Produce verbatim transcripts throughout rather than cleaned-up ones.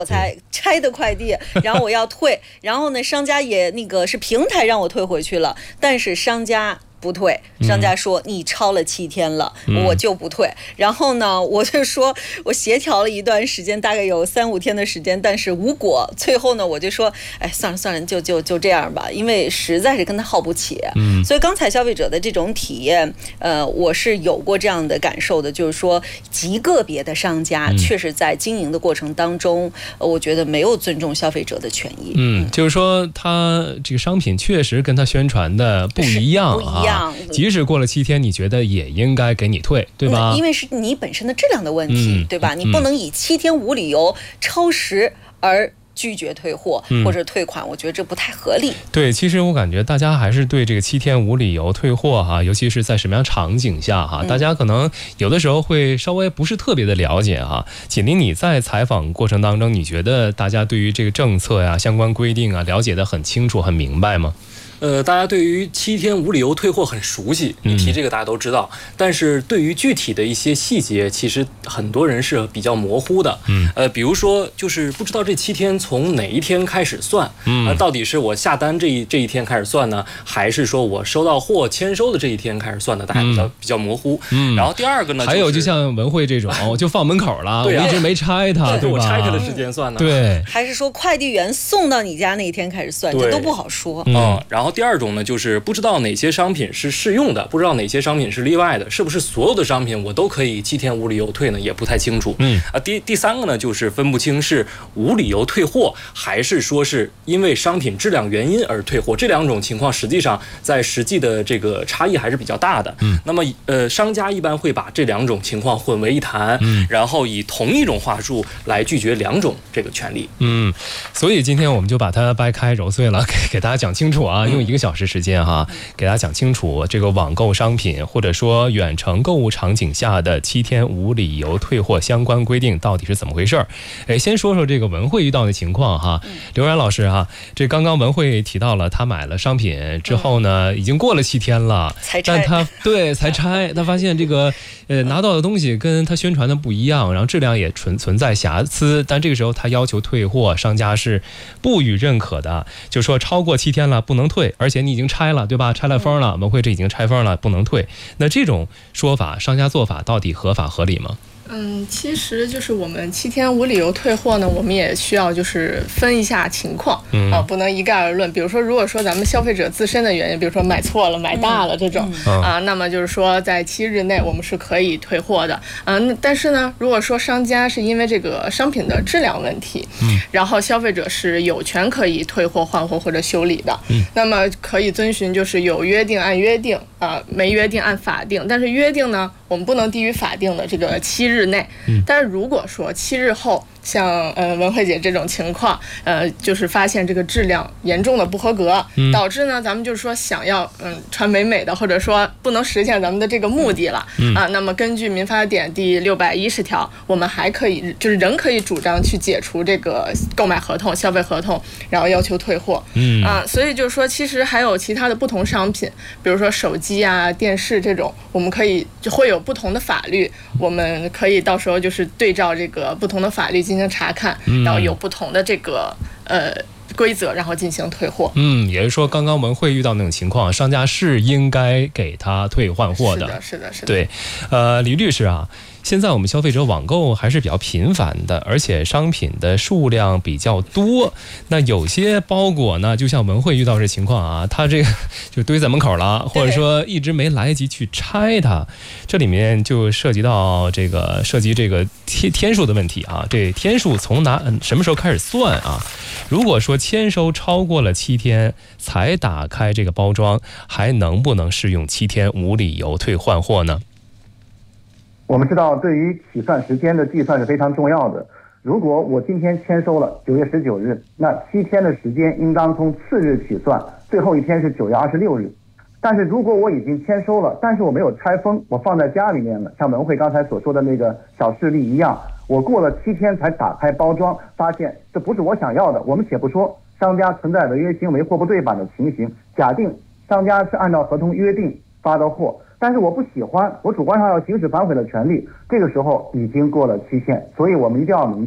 我才拆的快递，然后我要退，然后呢，商家也那个是平台让我退回去了，但是商家不退，商家说你超了七天了，嗯、我就不退。然后呢，我就说我协调了一段时间，大概有三五天的时间，但是无果。最后呢，我就说，哎，算了算了，就就就这样吧，因为实在是跟他耗不起。嗯，所以刚才消费者的这种体验，呃，我是有过这样的感受的，就是说极个别的商家确实在经营的过程当中，呃、我觉得没有尊重消费者的权益。 嗯，就是说他这个商品确实跟他宣传的不一样， 不一样。 即使过了七天，你觉得也应该给你退，对吧？ 嗯、因为是你本身的质量的问题，嗯、对吧？你不能以七天无理由超时而拒绝退货或者退款，嗯、我觉得这不太合理。 对，其实我感觉大家还是对这个七天无理由退货哈，尤其是在什么样场景下哈，嗯、大家可能有的时候会稍微不是特别的了解哈。锦麟，你在采访过程当中，你觉得大家对于这个政策呀、相关规定啊，了解得很清楚、很明白吗？ 呃，大家对于七天无理由退货很熟悉，你提这个大家都知道。嗯、但是对于具体的一些细节，其实很多人是比较模糊的。嗯，呃，比如说就是不知道这七天从哪一天开始算，嗯，呃，到底是我下单这一这一天开始算呢，还是说我收到货签收的这一天开始算呢？大家比较、嗯、比较模糊。嗯，然后第二个呢， 还有就像文汇这种，就放门口了，对啊、我一直没拆它，对吧？ 我拆开的时间算呢？ 对， 还是说快递员送到你家那一天开始算？这都不好说。 嗯，嗯然后。第二种呢，就是不知道哪些商品是适用的，不知道哪些商品是例外的，是不是所有的商品我都可以七天无理由退呢？也不太清楚。嗯啊，第第三个呢，就是分不清是无理由退货，还是说是因为商品质量原因而退货。这两种情况实际上在实际的这个差异还是比较大的。嗯，那么呃，商家一般会把这两种情况混为一谈，嗯，然后以同一种话术来拒绝两种这个权利。 嗯，所以今天我们就把它掰开揉碎了，给给大家讲清楚啊，用一个小时时间哈，给大家讲清楚这个网购商品或者说远程购物场景下的七天无理由退货相关规定到底是怎么回事儿。哎，先说说这个文慧遇到的情况哈，刘然老师哈，这刚刚文慧提到了他买了商品之后呢，已经过了七天了， 才拆， 但他对才拆，他发现这个呃拿到的东西跟他宣传的不一样，然后质量也存存在瑕疵，但这个时候他要求退货，商家是不予认可的，就说超过七天了不能退，而且你已经拆了，对吧？拆了封了，文汇这已经拆封了，不能退。那这种说法，商家做法到底合法合理吗？ 嗯，其实就是我们七天无理由退货呢，我们也需要就是分一下情况，嗯、啊，不能一概而论。比如说，如果说咱们消费者自身的原因，比如说买错了、买大了这种，嗯、啊，那么就是说在七日内我们是可以退货的。嗯、啊，但是呢，如果说商家是因为这个商品的质量问题，嗯，然后消费者是有权可以退货、换货或者修理的，嗯，那么可以遵循就是有约定按约定，啊，没约定按法定。但是约定呢，我们不能低于法定的这个七日内，但是如果说七日后像呃文慧姐这种情况，呃就是发现这个质量严重的不合格，嗯、导致呢咱们就是说想要嗯穿美美的，或者说不能实现咱们的这个目的了，嗯、啊，那么根据民法典第六百一十条，我们还可以就是仍可以主张去解除这个购买合同、消费合同，然后要求退货，嗯啊，所以就是说其实还有其他的不同商品，比如说手机啊、电视这种，我们可以就会有不同的法律，我们可以到时候就是对照这个不同的法律进行查看，然后有不同的这个呃规则，然后进行退货。 嗯，也就是说，刚刚文慧遇到那种情况，商家是应该给他退换货的。 是的，是的，是的。 对，呃，李律师啊。现在我们消费者网购还是比较频繁的，而且商品的数量比较多。那有些包裹呢，就像文慧遇到这情况啊，它这个就堆在门口了，或者说一直没来得及去拆它，这里面就涉及到这个涉及这个天天数的问题啊。这天数从哪什么时候开始算啊？如果说签收超过了七天才打开这个包装，还能不能适用七天无理由退换货呢？ 我们知道，对于起算时间的计算是非常重要的。如果我今天签收了九月十九日，那七天的时间应当从次日起算，最后一天是九月二十六日。但是如果我已经签收了，但是我没有拆封，我放在家里面了，像文慧刚才所说的那个小事例一样，我过了七天才打开包装，发现这不是我想要的。我们且不说商家存在违约行为、货不对版的情形，假定商家是按照合同约定发的货，但是我不喜欢，我主观上要行使反悔的权利，这个时候已经过了期限，所以我们一定要明确，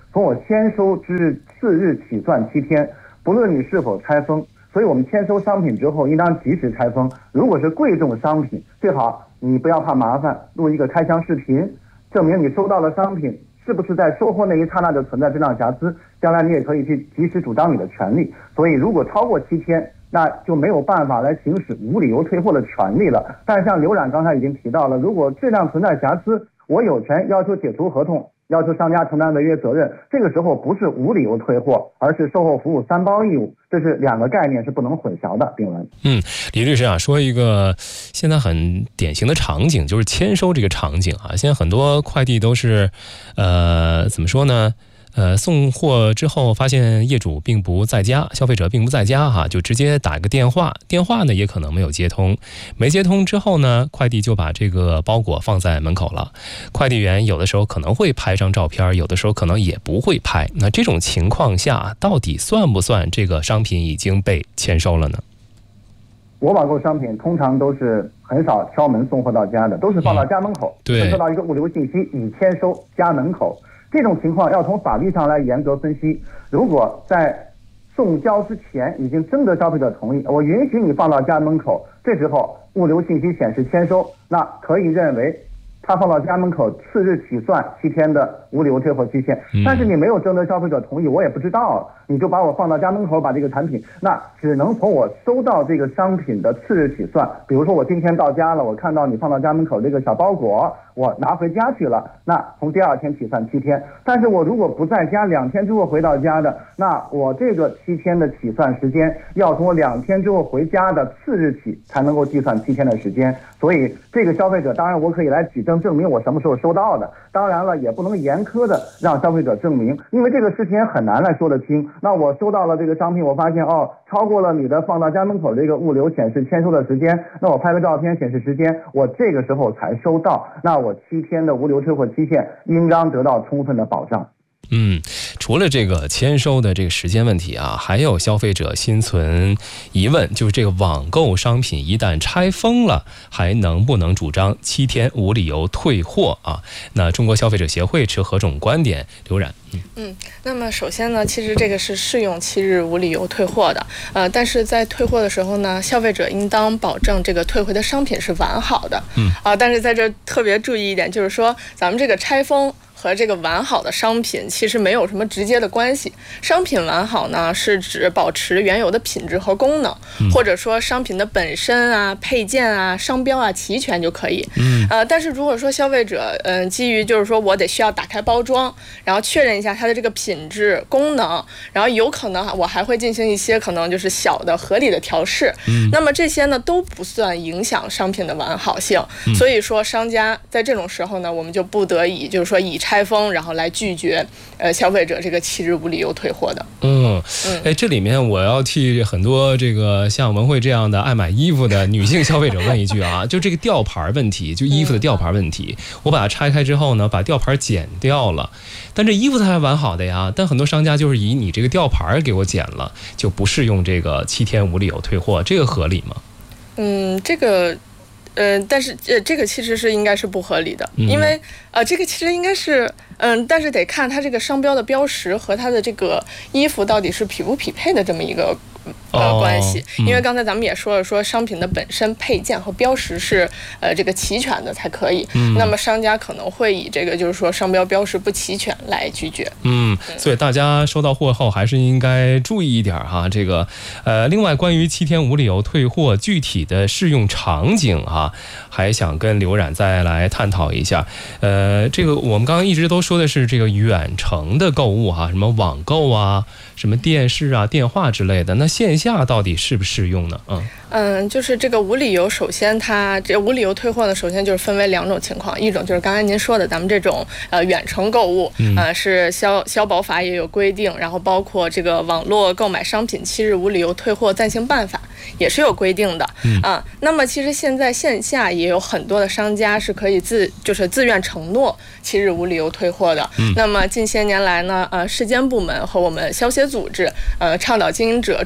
从我签收之日次日起算七天，不论你是否拆封。所以我们签收商品之后，应当及时拆封。如果是贵重商品，最好你不要怕麻烦，录一个开箱视频，证明你收到的商品是不是在收货那一刹那就存在质量瑕疵，将来你也可以去及时主张你的权利。所以如果超过七天，那就没有办法来行使无理由退货的权利了。但是像刘冉刚才已经提到了，如果质量存在瑕疵，我有权要求解除合同，要求商家承担违约责任。这个时候不是无理由退货，而是售后服务三包义务，这是两个概念是不能混淆的。炳文， 嗯，李律师啊，说一个现在很典型的场景，就是签收这个场景啊。现在很多快递都是，呃，怎么说呢？呃，送货之后发现业主并不在家，消费者并不在家哈，就直接打一个电话，电话呢也可能没有接通，没接通之后呢，快递就把这个包裹放在门口了。快递员有的时候可能会拍张照片，有的时候可能也不会拍。那这种情况下，到底算不算这个商品已经被签收了呢？ 我网购商品通常都是很少敲门送货到家的，都是放到家门口， 对， 收到一个物流信息，已签收家门口。这种情况要从法律上来严格分析。如果在送交之前已经征得消费者同意，我允许你放到家门口，这时候物流信息显示签收，那可以认为他放到家门口次日起算七天的无理由退货期限。但是你没有征得消费者同意，我也不知道，你就把我放到家门口，把这个产品，那只能从我收到这个商品的次日起算。比如说我今天到家了，我看到你放到家门口这个小包裹，我拿回家去了，那从第二天起算七天。但是我如果不在家，两天之后回到家的，那我这个七天的起算时间要从我两天之后回家的次日起才能够计算七天的时间。所以这个消费者，当然我可以来举证证明我什么时候收到的，当然了也不能严苛的让消费者证明，因为这个事情很难来说得清。那我收到了这个商品，我发现哦超过了你的放到家门口这个物流显示签收的时间，那我拍个照片显示时间，我这个时候才收到，那我七天的无理由退货期限应当得到充分的保障。 嗯，除了这个签收的这个时间问题啊，还有消费者心存疑问，就是这个网购商品一旦拆封了，还能不能主张七天无理由退货啊？那中国消费者协会持何种观点？刘冉。嗯, 嗯，那么首先呢，其实这个是适用七日无理由退货的，呃，但是在退货的时候呢，消费者应当保证这个退回的商品是完好的。 嗯啊、呃，但是在这特别注意一点，就是说咱们这个拆封和这个完好的商品其实没有什么直接的关系。商品完好呢，是指保持原有的品质和功能，嗯、或者说商品的本身啊、配件啊、商标啊齐全就可以。 嗯， 呃，但是如果说消费者嗯、呃、基于就是说我得需要打开包装，然后确认一下它的这个品质、功能，然后有可能我还会进行一些可能就是小的合理的调试。 嗯， 那么这些呢都不算影响商品的完好性。嗯、所以说商家在这种时候呢，我们就不得已就是说以拆封，然后来拒绝呃消费者这个七日无理由退货的。 嗯，哎，这里面我要替很多这个像文慧这样的爱买衣服的女性消费者问一句啊，就这个吊牌问题，就衣服的吊牌问题，嗯、我把它拆开之后呢，把吊牌剪掉了，但这衣服它还完好的呀，但很多商家就是以你这个吊牌给我剪了，就不适用这个七天无理由退货，这个合理吗？ 嗯，这个。呃，但是呃，这个其实是应该是不合理的， 嗯、 因为呃，这个其实应该是嗯、呃，但是得看它这个商标的标识和它的这个衣服到底是匹不匹配的这么一个呃、 哦、 关系。 嗯、 因为刚才咱们也说了，说商品的本身配件和标识是呃这个齐全的才可以。嗯，那么商家可能会以这个就是说商标标识不齐全来拒绝。 嗯，所以大家收到货后还是应该注意一点哈。这个呃，另外关于七天无理由退货具体的适用场景哈，还想跟刘冉再来探讨一下。呃，这个我们刚刚一直都说的是这个远程的购物哈，什么网购啊，什么电视啊、电话之类的，那线下到底适不适用呢？嗯嗯，就是这个无理由，首先它这无理由退货呢，首先就是分为两种情况，一种就是刚才您说的咱们这种呃远程购物，呃是消消保法也有规定，然后包括这个网络购买商品七日无理由退货暂行办法也是有规定的啊、 嗯呃。那么其实现在线下也有很多的商家是可以自就是自愿承诺七日无理由退货的。 嗯、 那么近些年来呢，呃，市监部门和我们消协组织呃倡导经营者主动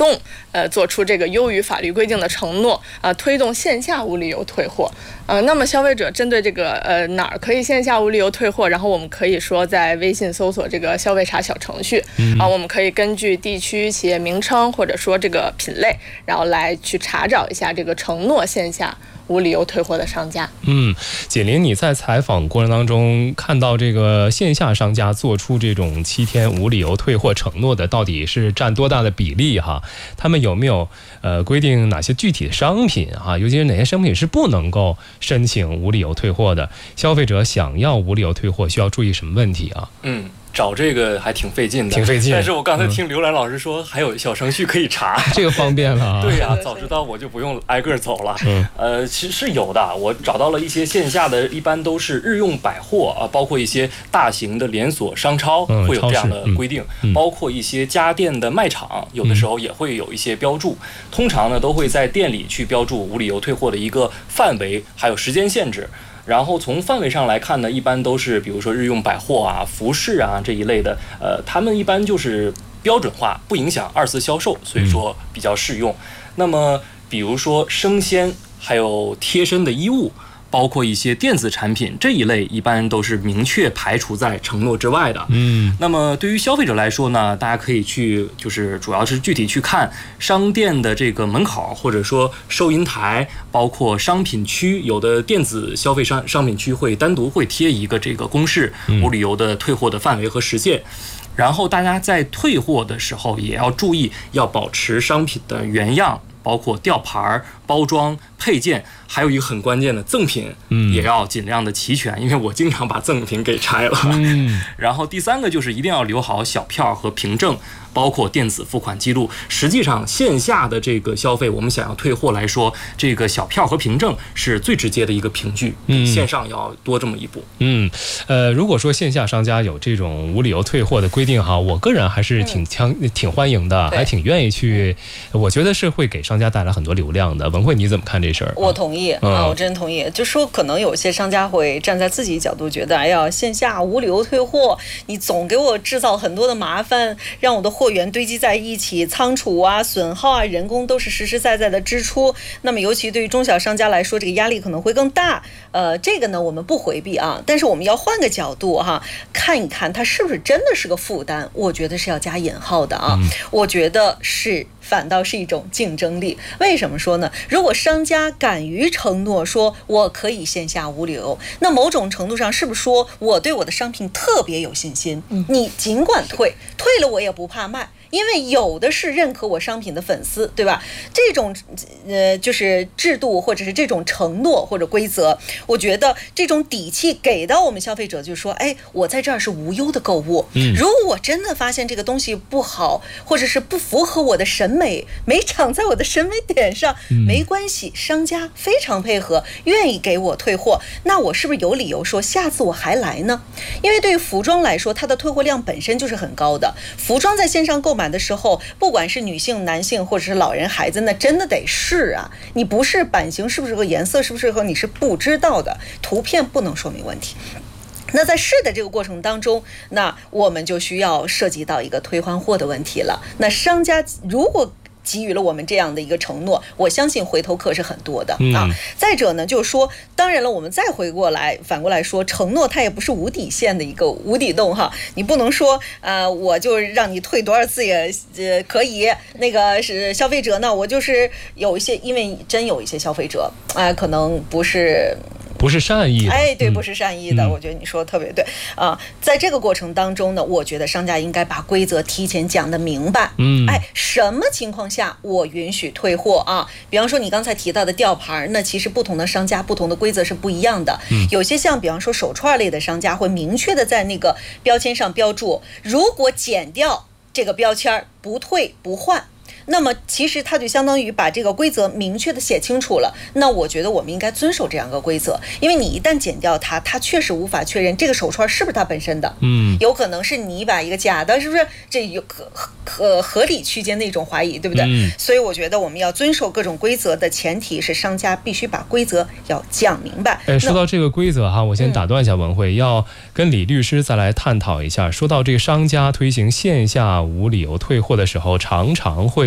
动呃做出这个优于法律规定的承诺啊、呃，推动线下无理由退货。呃，那么消费者针对这个呃哪儿可以线下无理由退货，然后我们可以说在微信搜索这个消费查小程序啊、嗯呃，我们可以根据地区、企业名称或者说这个品类，然后来去查找一下这个承诺线下无理由退货的商家。 嗯，锦麟，你在采访过程当中看到这个线下商家做出这种七天无理由退货承诺的，到底是占多大的比例哈？他们有没有呃规定哪些具体的商品哈？尤其是哪些商品是不能够申请无理由退货的？消费者想要无理由退货，需要注意什么问题啊？ 嗯。找这个还挺费劲的， 挺费劲。 但是我刚才听刘兰老师说，嗯、还有小程序可以查， 这个方便了、啊。 对呀、啊，早知道我就不用挨个走了。嗯，呃，其实是有的，我找到了一些线下的，一般都是日用百货啊，包括一些大型的连锁商超、嗯、会有这样的规定， 嗯、 包括一些家电的卖场，有的时候也会有一些标注。嗯、通常呢，都会在店里去标注无理由退货的一个范围，还有时间限制。然后从范围上来看呢，一般都是比如说日用百货啊、服饰啊这一类的，呃，他们一般就是标准化，不影响二次销售，所以说比较适用。嗯、那么比如说生鲜，还有贴身的衣物，包括一些电子产品这一类，一般都是明确排除在承诺之外的。 嗯， 那么对于消费者来说呢，大家可以去，就是主要是具体去看商店的这个门口，或者说收银台，包括商品区，有的电子消费商商品区会单独会贴一个这个公示无理由的退货的范围和时限。然后大家在退货的时候也要注意，要保持商品的原样，包括吊牌、包装、配件，还有一个很关键的赠品，嗯，也要尽量的齐全，因为我经常把赠品给拆了。 嗯， 然后第三个就是一定要留好小票和凭证，包括电子付款记录。实际上线下的这个消费，我们想要退货来说，这个小票和凭证是最直接的一个凭据，比线上要多这么一步。 嗯，呃，如果说线下商家有这种无理由退货的规定哈，我个人还是挺强、嗯、挺欢迎的，还挺愿意去，我觉得是会给商家带来很多流量的。文慧你怎么看这事儿？ 我同意、嗯、啊，我真同意。就说可能有些商家会站在自己角度觉得，哎呀，线下无理由退货，你总给我制造很多的麻烦，让我的货源堆积在一起，仓储啊、损耗啊、人工都是实实在在的支出。那么尤其对于中小商家来说，这个压力可能会更大。呃，这个呢我们不回避啊，但是我们要换个角度哈，看一看它是不是真的是个负担。我觉得是要加引号的啊，嗯、我觉得是。反倒是一种竞争力。为什么说呢？如果商家敢于承诺说我可以线下无理由，那某种程度上是不是说我对我的商品特别有信心？嗯、你尽管退，退了我也不怕卖。因为有的是认可我商品的粉丝，对吧？这种呃就是制度或者是这种承诺或者规则，我觉得这种底气给到我们消费者，就是说，哎，我在这儿是无忧的购物。嗯，如果我真的发现这个东西不好，或者是不符合我的审美，没长在我的审美点上，嗯、没关系，商家非常配合，愿意给我退货，那我是不是有理由说下次我还来呢？因为对于服装来说，它的退货量本身就是很高的，服装在线上购买的时候，不管是女性、男性或者是老人、孩子，那真的得试啊！你不是版型适不适合，颜色适不适合，你是不知道的，图片不能说明问题。那在试的这个过程当中，那我们就需要涉及到一个退换货的问题了。那商家如果给予了我们这样的一个承诺，我相信回头客是很多的、嗯、啊。再者呢，就是说，当然了，我们再回过来，反过来说，承诺它也不是无底线的一个无底洞哈。你不能说，呃，我就让你退多少次也呃可以。那个是消费者呢，我就是有一些，因为真有一些消费者，哎、呃，可能不是。 不是善意的， 哎，对，不是善意的、嗯、我觉得你说的特别对啊、呃。在这个过程当中呢，我觉得商家应该把规则提前讲得明白。嗯，哎，什么情况下我允许退货啊？比方说你刚才提到的吊牌，那其实不同的商家不同的规则是不一样的。嗯，有些像比方说手串类的商家会明确的在那个标签上标注，如果剪掉这个标签不退不换。那么其实它就相当于把这个规则明确的写清楚了，那我觉得我们应该遵守这样一个规则，因为你一旦剪掉它，它确实无法确认这个手串是不是它本身的，嗯，有可能是你把一个假的，是不是？这有可合合理区间的一种怀疑，对不对？嗯，所以我觉得我们要遵守各种规则的前提是商家必须把规则要讲明白。 哎，说到这个规则哈，我先打断一下文慧，嗯、要跟李律师再来探讨一下。说到这个商家推行线下无理由退货的时候，常常会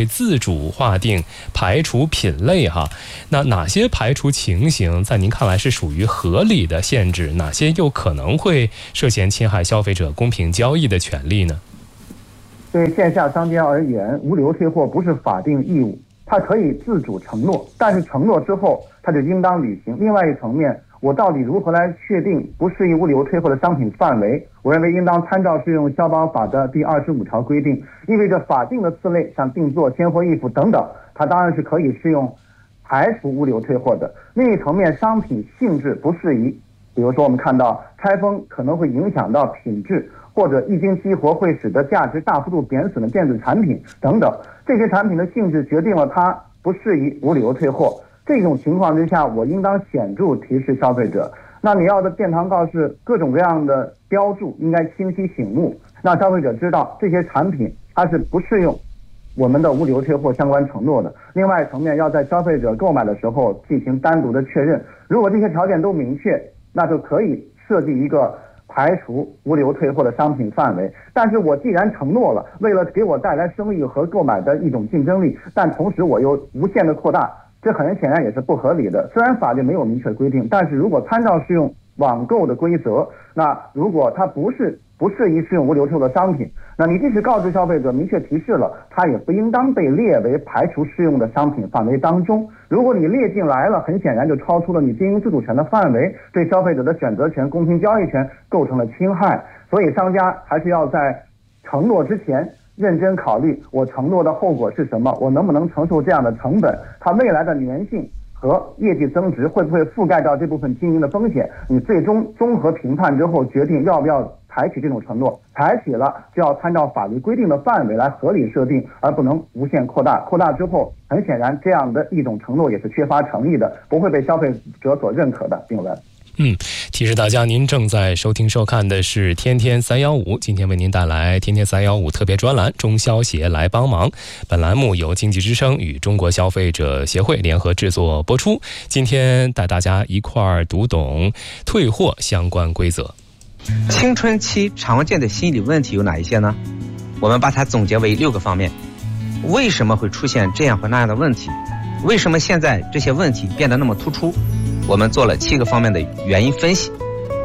自主划定排除品类哈。那哪些排除情形在您看来是属于合理的限制？哪些又可能会涉嫌侵害消费者公平交易的权利呢？ 对线下商家而言，无理由退货不是法定义务，它可以自主承诺，但是承诺之后它就应当履行。另外一层面，我到底如何来确定不适宜无理由退货的商品范围？我认为应当参照适用消保法的第二十五条规定，意味着法定的次类，像定做、鲜活衣服等等，它当然是可以适用排除无理由退货的。另一层面，商品性质不适宜，比如说我们看到拆封可能会影响到品质，或者一经激活会使得价值大幅度贬损的电子产品等等，这些产品的性质决定了它不适宜无理由退货。这种情况之下，我应当显著提示消费者，那你要的店堂告示各种各样的标注应该清晰醒目，让消费者知道这些产品它是不适用我们的无理由退货相关承诺的。另外一层面，要在消费者购买的时候进行单独的确认，如果这些条件都明确，那就可以设计一个排除无理由退货的商品范围。但是我既然承诺了，为了给我带来生意和购买的一种竞争力，但同时我又无限的扩大，这很显然也是不合理的。虽然法律没有明确规定，但是如果参照适用网购的规则，那如果它不是不适宜适用无理由退货的商品，那你即使告知消费者明确提示了，它也不应当被列为排除适用的商品范围当中。如果你列进来了，很显然就超出了你经营自主权的范围，对消费者的选择权、公平交易权构成了侵害。所以商家还是要在承诺之前认真考虑，我承诺的后果是什么，我能不能承受这样的成本，它未来的粘性和业绩增值会不会覆盖到这部分经营的风险，你最终综合评判之后决定要不要采取这种承诺。采取了就要参照法律规定的范围来合理设定，而不能无限扩大。扩大之后，很显然这样的一种承诺也是缺乏诚意的，不会被消费者所认可的。并文嗯，提示大家，您正在收听收看的是天天三幺五，今天为您带来天天三幺五特别专栏，中消协来帮忙。本栏目由经济之声与中国消费者协会联合制作播出。今天带大家一块儿读懂退货相关规则。 青春期常见的心理问题有哪一些呢？我们把它总结为六个方面。为什么会出现这样或那样的问题？为什么现在这些问题变得那么突出？我们做了七个方面的原因分析。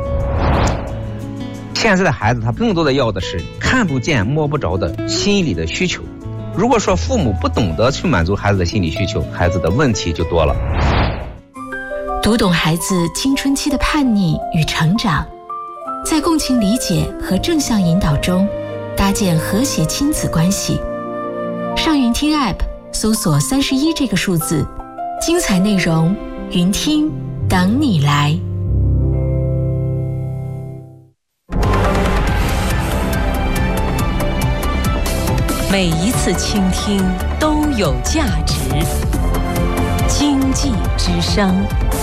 现在的孩子他更多的要的是看不见摸不着的心理的需求。如果说父母不懂得去满足孩子的心理需求，孩子的问题就多了。 读懂孩子青春期的叛逆与成长，在共情理解和正向引导中搭建和谐亲子关系。上云听 App 搜索三十一这个数字，精彩内容云听等你来。 每一次倾听都有价值。经济之声。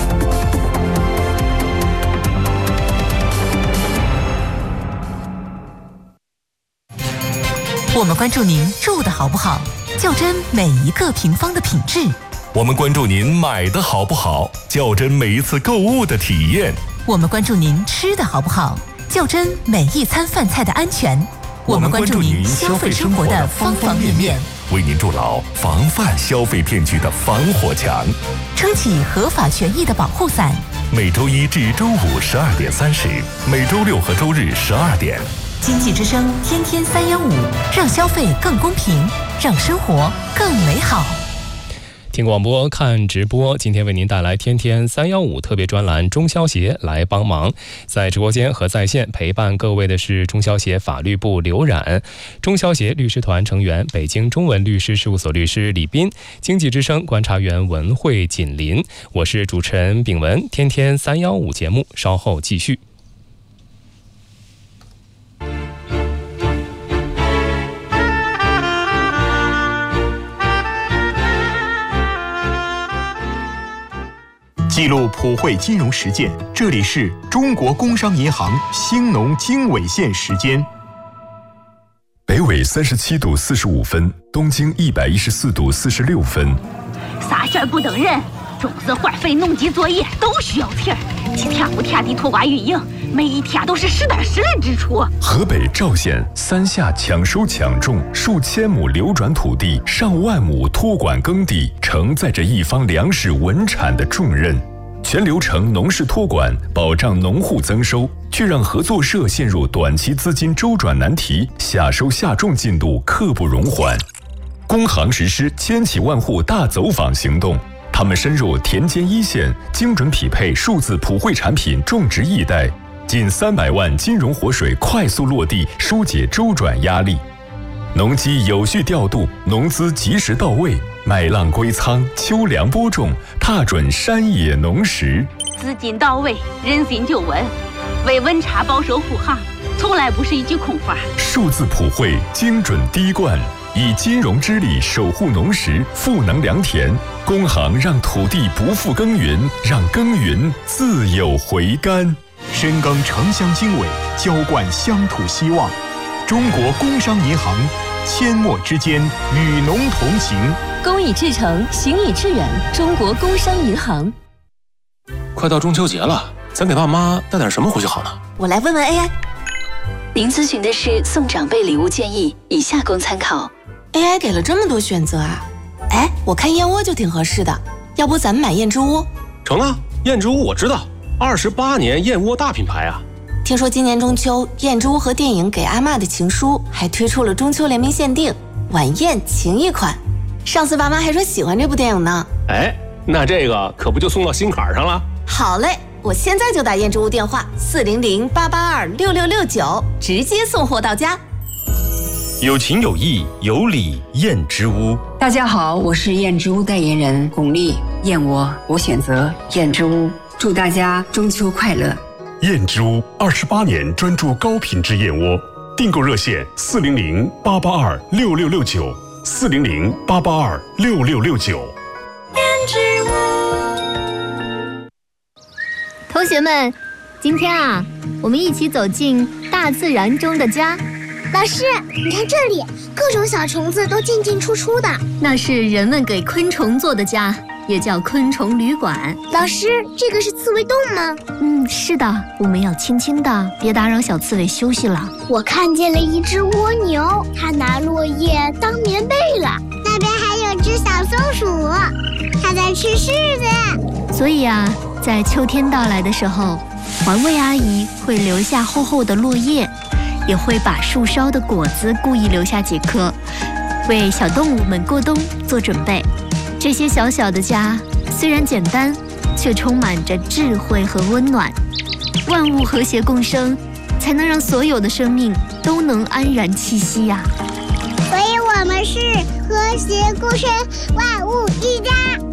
我们关注您住的好不好，较真每一个平方的品质。 我们关注您买的好不好，较真每一次购物的体验。 我们关注您吃的好不好，较真每一餐饭菜的安全。我们关注您消费生活的方方面面， 为您筑牢防范消费骗局的防火墙， 撑起合法权益的保护伞。 每周一至周五十二点三十，每周六和周日十二点。 经济之声天天三幺五，让消费更公平，让生活更美好。 听广播看直播，今天为您带来天天三幺五特别专栏，中消协来帮忙。在直播间和在线陪伴各位的是中消协法律部刘冉，中消协律师团成员北京中文律师事务所律师李斌，经济之声观察员文慧锦林，我是主持人秉文。天天三幺五节目稍后继续。 记录普惠金融实践，这里是中国工商银行兴农经纬线时间。 北纬三十七度四十五分，东经一百一十四度四十六分。 啥事儿不等人，种子、花费、农机作业都需要钱儿。今天我天地托瓜运营， 每一天都是实打实的支出。 河北赵县三下抢收抢种数千亩流转土地，上万亩托管耕地，承载着一方粮食稳产的重任。全流程农事托管，保障农户增收，却让合作社陷入短期资金周转难题，下收下种进度刻不容缓。工行实施千起万户大走访行动，他们深入田间一线，精准匹配数字普惠产品种植易贷，近三百万金融活水快速落地，疏解周转压力。农机有序调度，农资及时到位，麦浪归仓，秋粮播种，踏准山野农时。 资金到位，人心就稳。为稳产保收护航，从来不是一句空话。 数字普惠，精准滴灌，以金融之力守护农时，赋能良田。工行让土地不负耕耘，让耕耘自有回甘。 深耕城乡经纬，浇灌乡土希望。中国工商银行，阡陌之间与农同行。 公以至诚，行以致远。中国工商银行。 快到中秋节了，咱给爸妈带点什么回去好呢？ 我来问问 A I。 您咨询的是送长辈礼物建议，以下供参考。 A I 给了这么多选择啊！哎，我看燕窝就挺合适的，要不咱们买燕之屋？ 成啊，燕之屋我知道，二十八年燕窝大品牌啊。 听说今年中秋，燕之屋和电影《给阿嬷的情书》还推出了中秋联名限定晚宴情谊款。上次爸妈还说喜欢这部电影呢。 哎，那这个可不就送到心坎上了？ 好嘞，我现在就打燕之屋电话四零零八八二六六六九，直接送货到家。 有情有义有礼，燕之屋。 大家好，我是燕之屋代言人巩俐。燕窝我选择燕之屋，祝大家中秋快乐。 燕之屋二十八年专注高品质燕窝，订购热线四零零八八二六六六九，四零零八八二六六六九。 燕之屋。同学们，今天啊，我们一起走进大自然中的家。 老师，你看这里，各种小虫子都进进出出的。 那是人们给昆虫做的家，也叫昆虫旅馆。 老师，这个是刺猬洞吗？ 嗯，是的，我们要轻轻的，别打扰小刺猬休息了。 我看见了一只蜗牛，它拿落叶当棉被了。那边还有只小松鼠，它在吃柿子。 所以啊，在秋天到来的时候，环卫阿姨会留下厚厚的落叶，也会把树梢的果子故意留下几颗，为小动物们过冬做准备。这些小小的家虽然简单，却充满着智慧和温暖。万物和谐共生，才能让所有的生命都能安然栖息呀、 啊。所以我们是和谐共生，万物一家。